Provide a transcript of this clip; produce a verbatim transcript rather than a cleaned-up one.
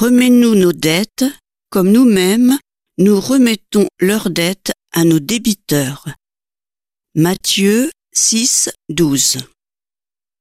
Remets-nous nos dettes, comme nous-mêmes, nous remettons leurs dettes à nos débiteurs. Matthieu six, douze.